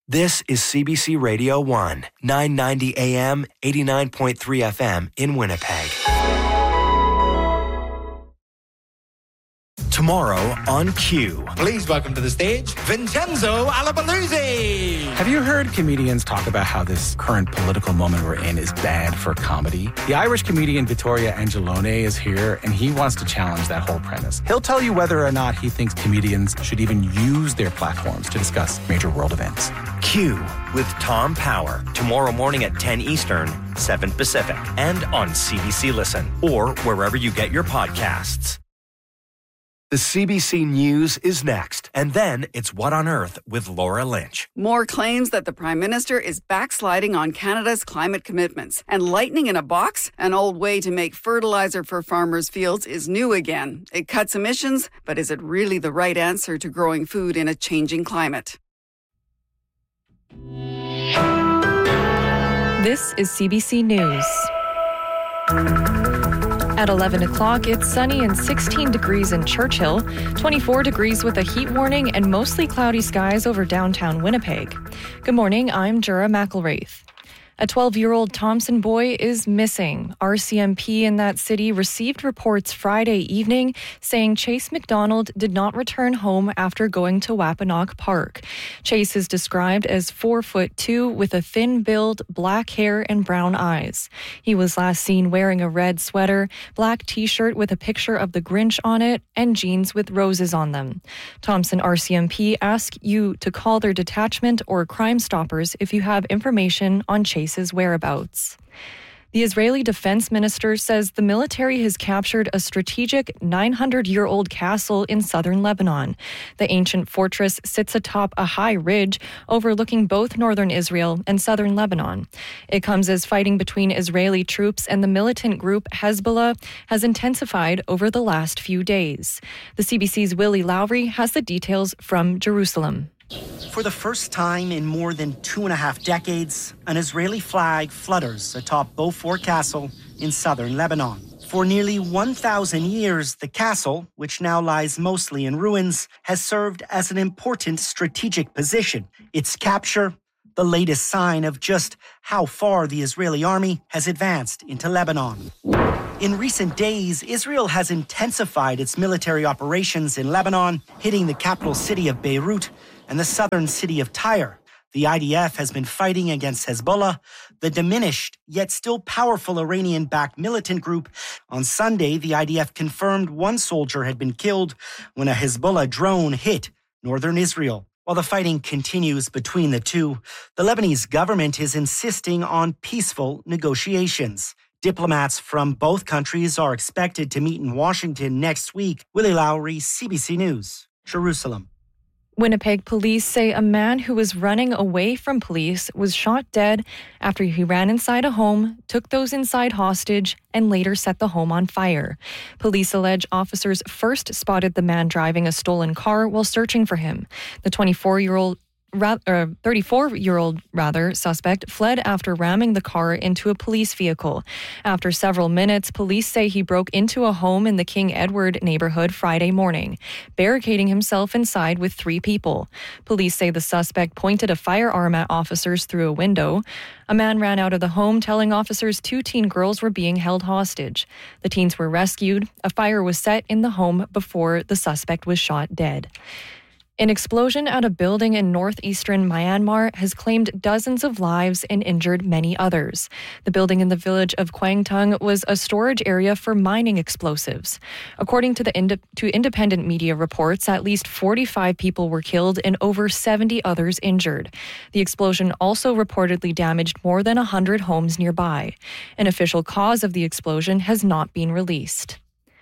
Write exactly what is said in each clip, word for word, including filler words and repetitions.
This is C B C Radio one, nine ninety A M, eighty-nine point three F M in Winnipeg. Tomorrow on Q. Please welcome to the stage, Vincenzo Alabaluzzi. Have you heard comedians talk about how this current political moment we're in is bad for comedy? The Irish comedian Vittorio Angelone is here, and he wants to challenge that whole premise. He'll tell you whether or not he thinks comedians should even use their platforms to discuss major world events. Q with Tom Power. Tomorrow morning at ten Eastern, seven Pacific, and on C B C Listen, or wherever you get your podcasts. The C B C News is next, and then it's What on Earth with Laura Lynch. More claims that the Prime Minister is backsliding on Canada's climate commitments. And lightning in a box, an old way to make fertilizer for farmers' fields, is new again. It cuts emissions, but is it really the right answer to growing food in a changing climate? This is C B C News. At eleven o'clock, it's sunny and sixteen degrees in Churchill, twenty-four degrees with a heat warning and mostly cloudy skies over downtown Winnipeg. Good morning, I'm Jura McElwraith. A twelve-year-old Thompson boy is missing. R C M P in that city received reports Friday evening saying Chase McDonald did not return home after going to Wapanock Park. Chase is described as four foot two with a thin build, black hair, and brown eyes. He was last seen wearing a red sweater, black t-shirt with a picture of the Grinch on it, and jeans with roses on them. Thompson R C M P asks you to call their detachment or Crime Stoppers if you have information on Chase his whereabouts. The Israeli defense minister says the military has captured a strategic nine hundred year old castle in southern Lebanon. The ancient fortress sits atop a high ridge overlooking both northern Israel and southern Lebanon. It comes as fighting between Israeli troops and the militant group Hezbollah has intensified over the last few days. The C B C's Willie Lowry has the details from Jerusalem. For the first time in more than two and a half decades, an Israeli flag flutters atop Beaufort Castle in southern Lebanon. For nearly one thousand years, the castle, which now lies mostly in ruins, has served as an important strategic position. Its capture, the latest sign of just how far the Israeli army has advanced into Lebanon. In recent days, Israel has intensified its military operations in Lebanon, hitting the capital city of Beirut and the southern city of Tyre. The I D F has been fighting against Hezbollah, the diminished yet still powerful Iranian-backed militant group. On Sunday, the I D F confirmed one soldier had been killed when a Hezbollah drone hit northern Israel. While the fighting continues between the two, the Lebanese government is insisting on peaceful negotiations. Diplomats from both countries are expected to meet in Washington next week. Willie Lowry, C B C News, Jerusalem. Winnipeg police say a man who was running away from police was shot dead after he ran inside a home, took those inside hostage, and later set the home on fire. Police allege officers first spotted the man driving a stolen car while searching for him. The twenty-four-year-old Uh, thirty-four-year-old rather suspect fled after ramming the car into a police vehicle. After several minutes, police say he broke into a home in the King Edward neighborhood Friday morning, barricading himself inside with three people. Police say the suspect pointed a firearm at officers through a window. A man ran out of the home, telling officers two teen girls were being held hostage. The teens were rescued. A fire was set in the home before the suspect was shot dead. An explosion at a building in northeastern Myanmar has claimed dozens of lives and injured many others. The building in the village of Kwangtung was a storage area for mining explosives. According to the ind- to independent media reports, at least forty-five people were killed and over seventy others injured. The explosion also reportedly damaged more than one hundred homes nearby. An official cause of the explosion has not been released.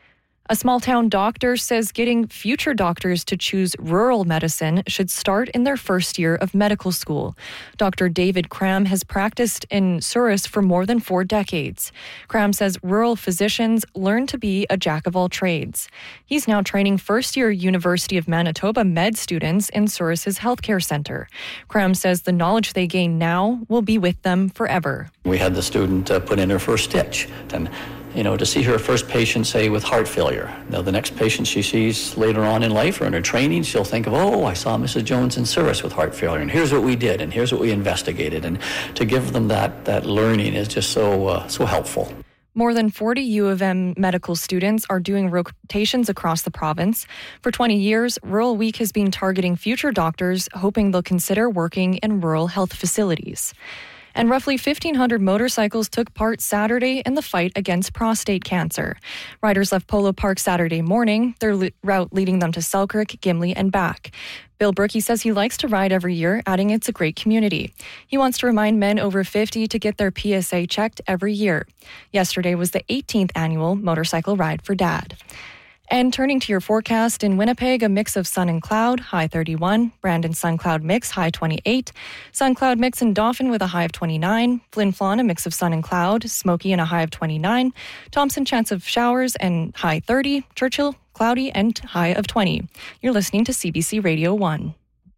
A small-town doctor says getting future doctors to choose rural medicine should start in their first year of medical school. Doctor David Cram has practiced in Souris for more than four decades. Cram says rural physicians learn to be a jack of all trades. He's now training first-year University of Manitoba med students in Souris's healthcare center. Cram says the knowledge they gain now will be with them forever. We had the student uh, put in her first stitch, and you know, to see her first patient, say, with heart failure. Now, the next patient she sees later on in life or in her training, she'll think of, oh, I saw Missus Jones in service with heart failure, and here's what we did, and here's what we investigated. And to give them that that learning is just so uh, so helpful. More than forty U of M medical students are doing rotations across the province. For twenty years, Rural Week has been targeting future doctors, hoping they'll consider working in rural health facilities. And roughly fifteen hundred motorcycles took part Saturday in the fight against prostate cancer. Riders left Polo Park Saturday morning, their le- route leading them to Selkirk, Gimli, and back. Bill Brickey says he likes to ride every year, adding it's a great community. He wants to remind men over fifty to get their P S A checked every year. Yesterday was the eighteenth annual Motorcycle Ride for Dad. And turning to your forecast, in Winnipeg, a mix of sun and cloud, high thirty-one. Brandon, sun cloud mix, high twenty-eight. Sun cloud mix in Dauphin with a high of twenty-nine. Flin Flon, a mix of sun and cloud, smoky and a high of twenty-nine. Thompson, chance of showers and high thirty. Churchill, cloudy and high of twenty. You're listening to C B C Radio one.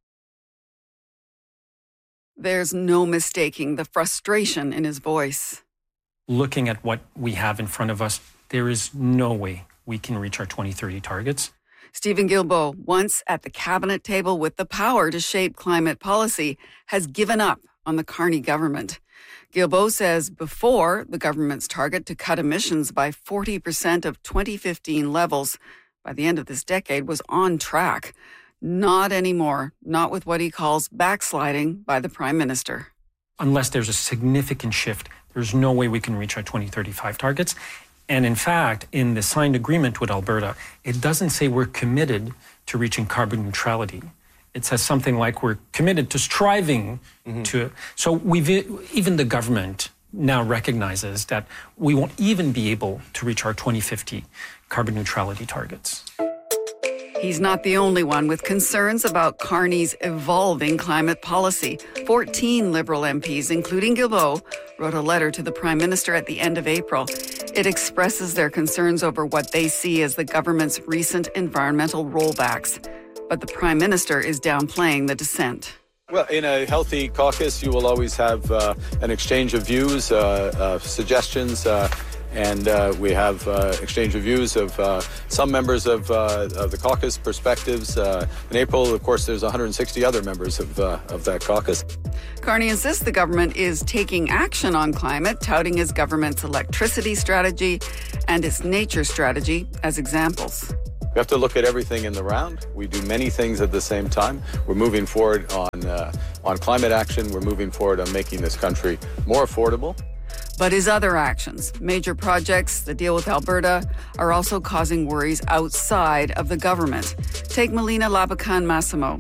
There's no mistaking the frustration in his voice. Looking at what we have in front of us, there is no way we can reach our twenty thirty targets. Stephen Guilbeault, once at the cabinet table with the power to shape climate policy, has given up on the Carney government. Guilbeault says before, the government's target to cut emissions by forty percent of twenty fifteen levels by the end of this decade was on track. Not anymore, not with what he calls backsliding by the Prime Minister. Unless there's a significant shift, there's no way we can reach our twenty thirty-five targets. And in fact, in the signed agreement with Alberta, it doesn't say we're committed to reaching carbon neutrality. It says something like we're committed to striving mm-hmm. to. So we've even the government now recognizes that we won't even be able to reach our twenty fifty carbon neutrality targets. He's not the only one with concerns about Carney's evolving climate policy. fourteen Liberal M Ps, including Guilbeault, wrote a letter to the Prime Minister at the end of April. It expresses their concerns over what they see as the government's recent environmental rollbacks. But the Prime Minister is downplaying the dissent. Well, in a healthy caucus, you will always have uh, an exchange of views, uh, uh, suggestions, uh, and uh, we have uh, exchange of views of uh, some members of, uh, of the caucus perspectives. Uh, in April, of course, there's one hundred sixty other members of, uh, of that caucus. Carney insists the government is taking action on climate, touting his government's electricity strategy and its nature strategy as examples. We have to look at everything in the round. We do many things at the same time. We're moving forward on, uh, on climate action. We're moving forward on making this country more affordable. But his other actions, major projects, the deal with Alberta, are also causing worries outside of the government. Take Melina Labakan Massimo,